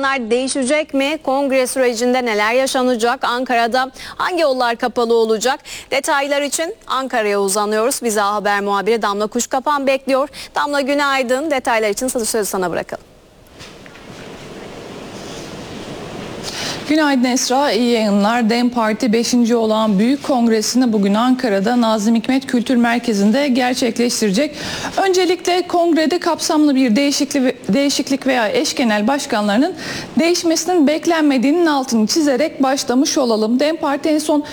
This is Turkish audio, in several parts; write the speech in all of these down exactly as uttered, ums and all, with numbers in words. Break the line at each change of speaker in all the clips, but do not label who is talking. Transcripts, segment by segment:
Başkanlar değişecek mi? Kongre sürecinde neler yaşanacak? Ankara'da hangi yollar kapalı olacak? Detaylar için Ankara'ya uzanıyoruz. Bizi A Haber muhabiri Damla Kuşkapan bekliyor. Damla, günaydın. Detaylar için sözü sana bırakalım.
Günaydın Esra, iyi yayınlar. DEM Parti beşinci olan Büyük Kongresini bugün Ankara'da Nazım Hikmet Kültür Merkezi'nde gerçekleştirecek. Öncelikle kongrede kapsamlı bir değişiklik, değişiklik veya eş genel başkanlarının değişmesinin beklenmediğinin altını çizerek başlamış olalım. DEM Parti en son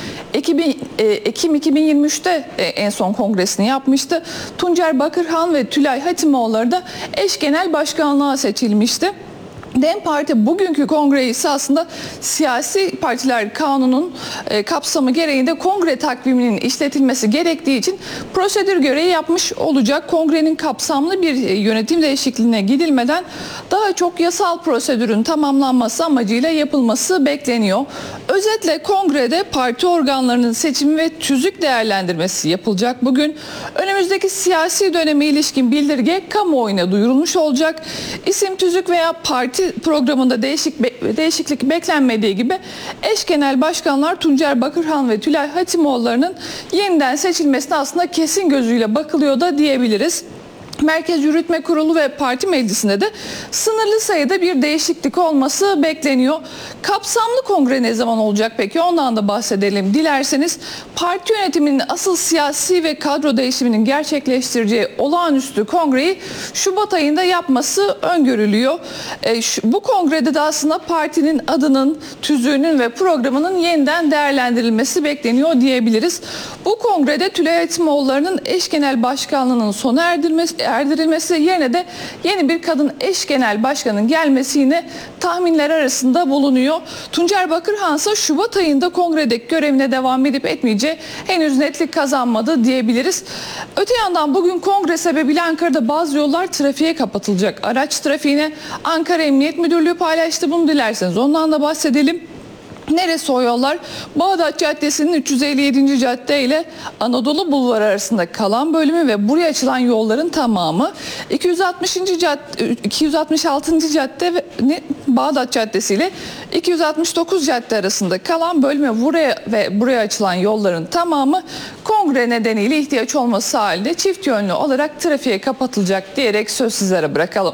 Ekim iki bin yirmi üç'te en son kongresini yapmıştı. Tuncer Bakırhan ve Tülay Hatimoğulları da eş genel başkanlığa seçilmişti. DEM Parti bugünkü kongre ise aslında siyasi partiler kanunun e, kapsamı gereğinde kongre takviminin işletilmesi gerektiği için prosedür gereği yapmış olacak. Kongrenin kapsamlı bir e, yönetim değişikliğine gidilmeden daha çok yasal prosedürün tamamlanması amacıyla yapılması bekleniyor. Özetle kongrede parti organlarının seçimi ve tüzük değerlendirmesi yapılacak. Bugün önümüzdeki siyasi döneme ilişkin bildirge kamuoyuna duyurulmuş olacak. İsim, tüzük veya parti programında değişik değişiklik beklenmediği gibi eş genel başkanlar Tuncer Bakırhan ve Tülay Hatimoğulları'nın yeniden seçilmesine aslında kesin gözüyle bakılıyor da diyebiliriz. Merkez Yürütme Kurulu ve Parti Meclisi'nde de sınırlı sayıda bir değişiklik olması bekleniyor. Kapsamlı kongre ne zaman olacak peki? Ondan da bahsedelim dilerseniz. Parti yönetiminin asıl siyasi ve kadro değişiminin gerçekleştireceği olağanüstü kongreyi Şubat ayında yapması öngörülüyor. E, şu, bu kongrede de aslında partinin adının, tüzüğünün ve programının yeniden değerlendirilmesi bekleniyor diyebiliriz. Bu kongrede Tülay Hatimoğulları'nın eş genel başkanlığının sona erdirilmesi erdirilmesi yerine de yeni bir kadın eş genel başkanın gelmesi yine tahminler arasında bulunuyor. Tuncer Bakırhan ise Şubat ayında kongredeki görevine devam edip etmeyeceği henüz netlik kazanmadı diyebiliriz. Öte yandan bugün kongre sebebiyle Ankara'da bazı yollar trafiğe kapatılacak. Araç trafiğine Ankara Emniyet Müdürlüğü paylaştı, bunu dilerseniz ondan da bahsedelim. Neresi o yollar? Bağdat Caddesi'nin üç yüz elli yedinci cadde ile Anadolu Bulvarı arasında kalan bölümü ve buraya açılan yolların tamamı, iki yüz altmışıncı cadde, iki yüz altmış altıncı cadde ve Bağdat Caddesi ile iki yüz altmış dokuz cadde arasında kalan bölümü buraya ve buraya açılan yolların tamamı kongre nedeniyle ihtiyaç olması halinde çift yönlü olarak trafiğe kapatılacak diyerek söz sizlere bırakalım.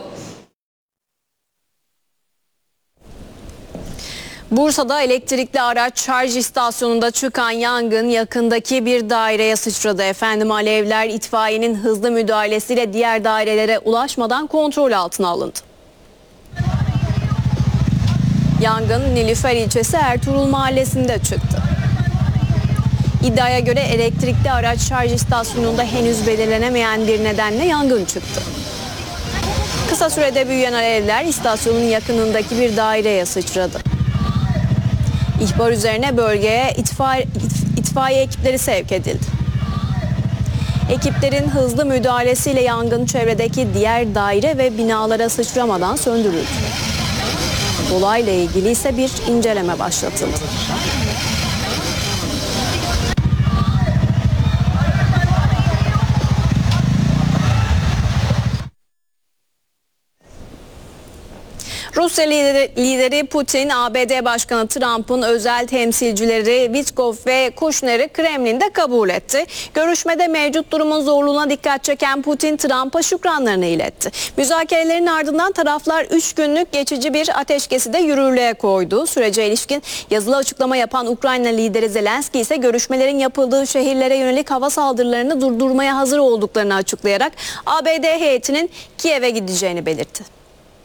Bursa'da elektrikli araç şarj istasyonunda çıkan yangın yakındaki bir daireye sıçradı. Efendim, alevler itfaiyenin hızlı müdahalesiyle diğer dairelere ulaşmadan kontrol altına alındı. Yangın Nilüfer ilçesi Ertuğrul mahallesinde çıktı. İddiaya göre elektrikli araç şarj istasyonunda henüz belirlenemeyen bir nedenle yangın çıktı. Kısa sürede büyüyen alevler istasyonun yakınındaki bir daireye sıçradı. İhbar üzerine bölgeye itfaiye, itfaiye ekipleri sevk edildi. Ekiplerin hızlı müdahalesiyle yangın çevredeki diğer daire ve binalara sıçramadan söndürüldü. Olayla ilgili ise bir inceleme başlatıldı. Rusya lideri Putin, A B D Başkanı Trump'ın özel temsilcileri Witkoff ve Kushner'i Kremlin'de kabul etti. Görüşmede mevcut durumun zorluğuna dikkat çeken Putin, Trump'a şükranlarını iletti. Müzakerelerin ardından taraflar üç günlük geçici bir ateşkesi de yürürlüğe koydu. Sürece ilişkin yazılı açıklama yapan Ukrayna lideri Zelenski ise görüşmelerin yapıldığı şehirlere yönelik hava saldırılarını durdurmaya hazır olduklarını açıklayarak A B D heyetinin Kiev'e gideceğini belirtti.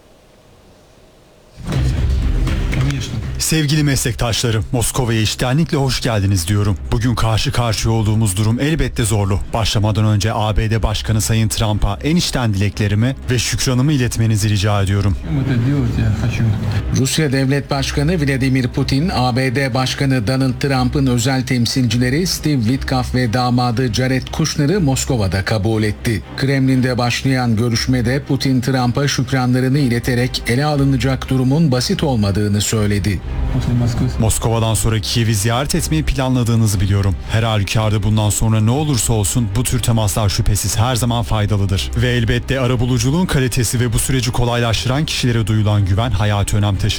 Sevgili meslektaşlarım, Moskova'ya içtenlikle hoş geldiniz diyorum. Bugün karşı karşıya olduğumuz durum elbette zorlu. Başlamadan önce A B D Başkanı Sayın Trump'a en içten dileklerimi ve şükranımı iletmenizi rica ediyorum.
Rusya Devlet Başkanı Vladimir Putin, A B D Başkanı Donald Trump'ın özel temsilcileri Steve Witkoff ve damadı Jared Kushner'ı Moskova'da kabul etti. Kremlin'de başlayan görüşmede Putin, Trump'a şükranlarını ileterek ele alınacak durumun basit olmadığını söyledi.
Moskova'dan sonra Kiev'i ziyaret etmeyi planladığınızı biliyorum. Her halükarda bundan sonra ne olursa olsun bu tür temaslar şüphesiz her zaman faydalıdır. Ve elbette arabuluculuğun kalitesi ve bu süreci kolaylaştıran kişilere duyulan güven hayati önem taşır.